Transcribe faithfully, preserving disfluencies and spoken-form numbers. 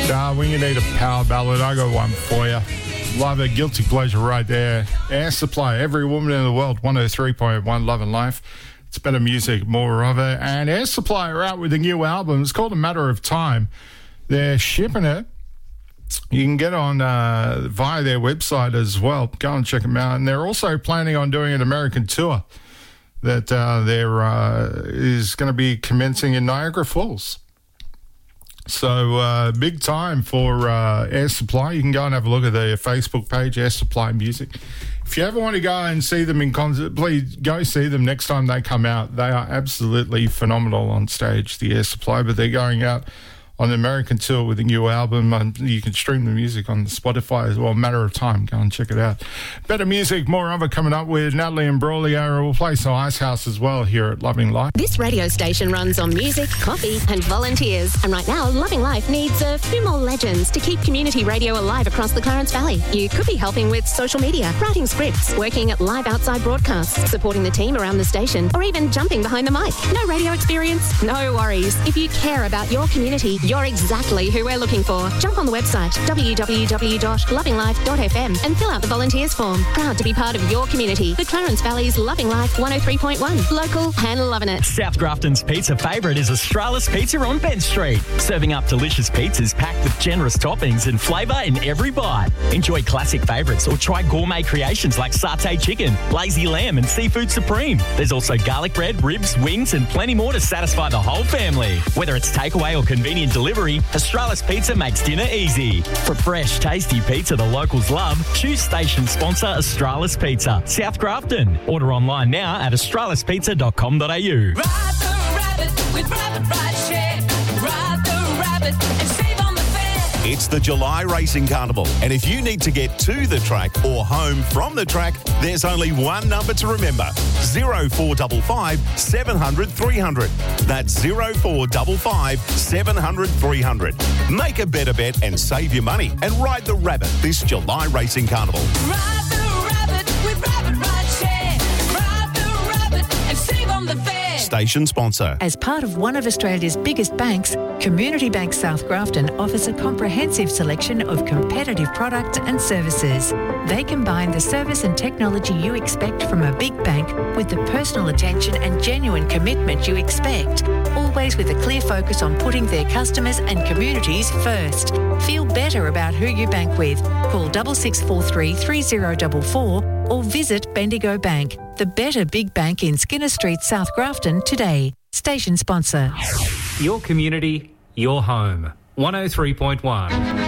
Uh, when you need a power ballad, I got one for you. Love it, guilty pleasure right there. Air Supply, Every Woman in the World, one oh three point one Love and Life. It's better music, more of it. And Air Supply are out with a new album. It's called A Matter of Time. They're shipping it. You can get on uh, via their website as well. Go and check them out. And they're also planning on doing an American tour that uh, there uh, is going to be commencing in Niagara Falls. So uh, big time for uh, Air Supply. You can go and have a look at their Facebook page, Air Supply Music. If you ever want to go and see them in concert, please go see them next time they come out. They are absolutely phenomenal on stage, the Air Supply, but they're going out on the American tour with a new album. And you can stream the music on Spotify as well. Matter of Time. Go and check it out. Better music, more of it coming up with Natalie and Braulio. We'll play some Icehouse as well here at Loving Life. This radio station runs on music, coffee and volunteers. And right now, Loving Life needs a few more legends to keep community radio alive across the Clarence Valley. You could be helping with social media, writing scripts, working at live outside broadcasts, supporting the team around the station, or even jumping behind the mic. No radio experience? No worries. If you care about your community, you're exactly who we're looking for. Jump on the website w w w dot loving life dot f m and fill out the volunteers form. Proud to be part of your community. The Clarence Valley's Loving Life one oh three point one. Local and loving it. South Grafton's pizza favourite is Australis Pizza on Bent Street. Serving up delicious pizzas packed with generous toppings and flavour in every bite. Enjoy classic favourites or try gourmet creations like satay chicken, lazy lamb and seafood supreme. There's also garlic bread, ribs, wings and plenty more to satisfy the whole family. Whether it's takeaway or convenient delivery, Australis Pizza makes dinner easy. For fresh, tasty pizza the locals love, choose station sponsor Australis Pizza, South Grafton. Order online now at australis pizza dot com dot a u. Ride the rabbit with Rabbit Ride Share. Ride the rabbit and save on the fare. It's the July Racing Carnival, and if you need to get to the track or home from the track, there's only one number to remember: zero four five five, seven hundred, three hundred. That's zero four five five, seven hundred, three hundred. Make a better bet and save your money and ride the rabbit this July Racing Carnival. Ride the rabbit with Rabbit Ride Share. Ride the rabbit and save on the fare. Station sponsor. As part of one of Australia's biggest banks, Community Bank South Grafton offers a comprehensive selection of competitive products and services. They combine the service and technology you expect from a big bank with the personal attention and genuine commitment you expect, always with a clear focus on putting their customers and communities first. Feel better about who you bank with. Call six six four three, three zero four four or visit Bendigo Bank, the better big bank in Skinner Street, South Grafton today. Station sponsor. Your community, your home. one oh three point one.